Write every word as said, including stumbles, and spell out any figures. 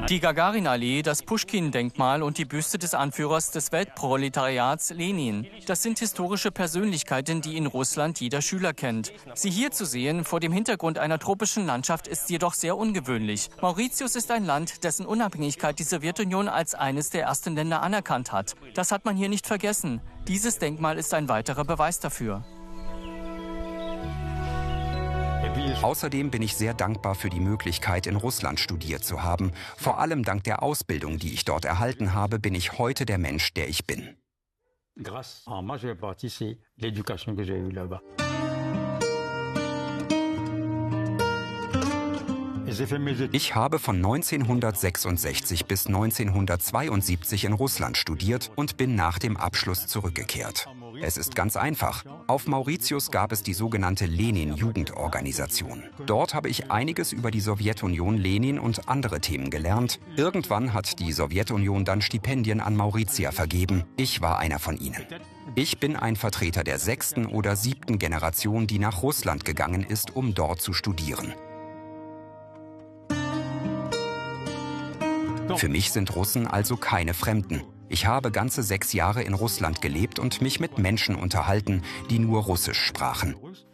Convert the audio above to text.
Die Gagarin-Allee, das Puschkin-Denkmal und die Büste des Anführers des Weltproletariats Lenin. Das sind historische Persönlichkeiten, die in Russland jeder Schüler kennt. Sie hier zu sehen, vor dem Hintergrund einer tropischen Landschaft, ist jedoch sehr ungewöhnlich. Mauritius ist ein Land, dessen Unabhängigkeit die Sowjetunion als eines der ersten Länder anerkannt hat. Das hat man hier nicht vergessen. Dieses Denkmal ist ein weiterer Beweis dafür. Außerdem bin ich sehr dankbar für die Möglichkeit, in Russland studiert zu haben. Vor allem dank der Ausbildung, die ich dort erhalten habe, bin ich heute der Mensch, der ich bin. Ich habe von neunzehnhundertsechsundsechzig bis neunzehnhundertzweiundsiebzig in Russland studiert und bin nach dem Abschluss zurückgekehrt. Es ist ganz einfach. Auf Mauritius gab es die sogenannte Lenin-Jugendorganisation. Dort habe ich einiges über die Sowjetunion, Lenin und andere Themen gelernt. Irgendwann hat die Sowjetunion dann Stipendien an Mauritier vergeben. Ich war einer von ihnen. Ich bin ein Vertreter der sechsten oder siebten Generation, die nach Russland gegangen ist, um dort zu studieren. Für mich sind Russen also keine Fremden. Ich habe ganze sechs Jahre in Russland gelebt und mich mit Menschen unterhalten, die nur Russisch sprachen.